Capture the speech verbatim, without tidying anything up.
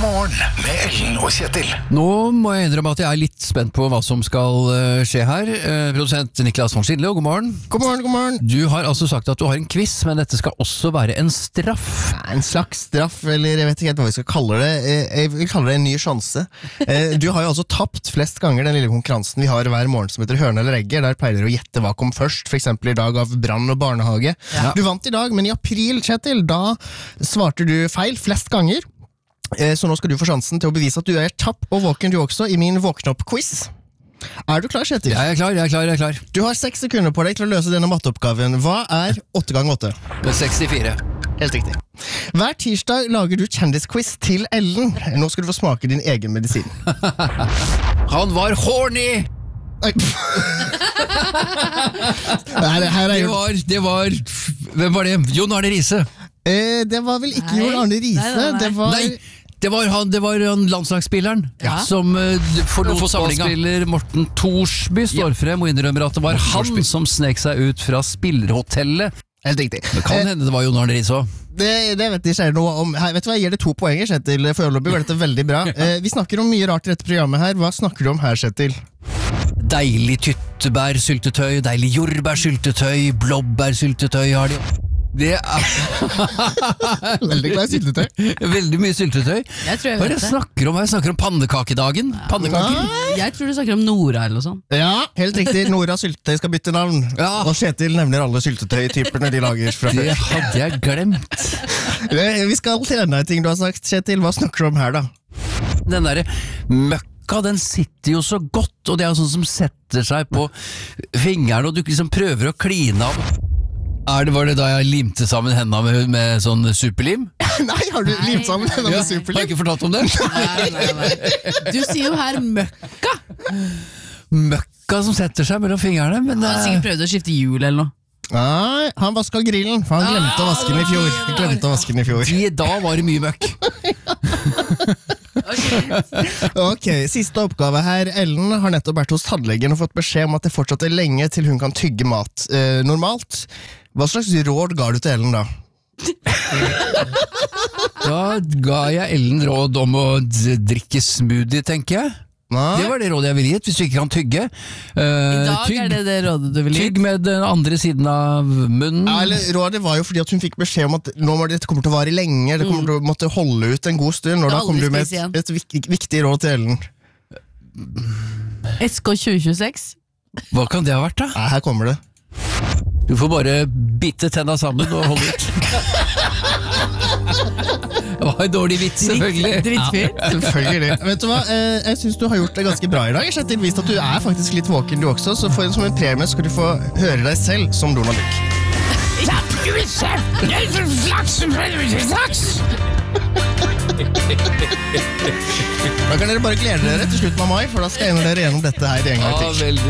morgen med Ellen og Kjetil. Nå må jeg innrømme at jeg er litt spent på hva som skal uh, skje her. Uh, produsent Niklas von Schindle, god morgen. God morgen, god morgen. Du har altså sagt at du har en quiz, men dette skal også være en straff. En slags straff, eller jeg vet ikke helt hva vi skal kalle det. Jeg vil kalle det en ny sjanse. Du har jo altså tapt flest ganger den lille konkurransen vi har hver morgen som heter Høne eller egget. Der pleier dere å gjette hva kom først, for eksempel i dag av brann og barnehage. Ja. Du vant i dag, men i april, Kjetil, da svarte du feil flest ganger. Så nå skal du få sjansen til å bevise at du er tapp og våken du også i min våkne-opp-quiz. Er du klar, Kjetil? Ja, jeg er klar, jeg er klar, jeg er klar. Du har seks sekunder på deg til å løse denne matteoppgaven. Hva er åtte ganger åtte? sekstifire. Helt riktig. Hver tirsdag lager du kjendisquiz til Ellen. Nå skal du få smake din egen medisin. Han var horny! Nei, det, her er Det jo... var, det var, hvem var det? Jon Arne Riise. Eh, det var vel ikke Nei. Jon Arne Riise. Nei, nei, nei. Det var... Nei, det var han, det var han landslagsspilleren Ja. som uh, forlot Fotballsamlinga. fotballspiller Morten Thorsby står frem og innrømmer at det var han som snek seg ut fra spillerhotellet. Helt riktig. Det kan Eh, hende det var Jon Arne Riise også. det, det vet jeg ikke noe om. Her, vet du hva, jeg gir det to poenger, Kjetil. Foreløpig var dette veldig bra. Eh, vi snakker om mye rart i dette programmet her. Hva snakker du om her, Kjetil? Deilig tyttebærsyltetøy, deilig jordbærsyltetøy, blåbærsyltetøy har de. Det er Veldig glad i syltetøy. veldig mye syltetøy. Jeg tror jeg Hva er det vet jeg det. snakker om her? Jeg snakker om pannekakedagen. Pannekaker. Jeg tror du snakker om Nora eller noe sånt. Ja, helt riktig. Nora Syltetøy skal bytte navn. Ja. Og Kjetil nevner alle syltetøy-typerne de lager fra Det før. hadde jeg glemt. Eh, Vi skal til enda en ting du har sagt, Kjetil. Hva snakker du om her, da? Den derre møkka, den sitter jo så godt, og det er jo sånn som setter seg på fingeren, og du liksom prøver å kline av. Er det, var det da jeg limte sammen hendene med, med sånn superlim? Nei, har du limt sammen denne Ja, med har jeg superlim? ikke fortalt om det? Nei, nei, nei. Du sier jo her møkka. Møkka som setter seg mellom fingrene, men det Han har sikkert prøvd å skifte hjul eller noe. Nei, han vasket grillen, for han glemte å vaske den i fjor. Han glemte å vaske den i fjor. I, da var det mye møkk. Ok, siste oppgave her. Ellen har nettopp vært hos tannlegen og fått beskjed om at det fortsatt er lenge til hun kan tygge mat eh, normalt. Hva slags råd ga du til Ellen da? Da ga jeg Ellen råd om å d- drikke smoothie, tenker jeg. Nei? Det var det rådet jeg ville gitt, hvis du ikke kan tygge. Eh, I dag tygg, er det det rådet du vil gi. tygg med den andre siden av munnen. Ja, eller, rådet var jo fordi at hun fikk beskjed om at nå må det, dette kommer til å vare lenge, det kommer til å måtte holde ut en god stund, og Skal da kom aldri du med spise igjen. et, et vik, viktig råd til Ellen. S K tjue tjueseks. Hva kan det ha vært, da? Nei, her kommer det. Du får bare bite tenna sammen og holde ut. Det var en dårlig vits, selvfølgelig. Drittfyr. Selvfølgelig. Vet du hva, eh, jeg synes du har gjort det ganske bra i dag. Jeg har vist at du er faktisk litt våken du også, så for en, som en premie skal du få høre deg selv som Donald Duck. Da kan dere bare glede dere til slutten av mai, for da skal jeg ende dere gjennom dette her en gang til. Ja, veldig.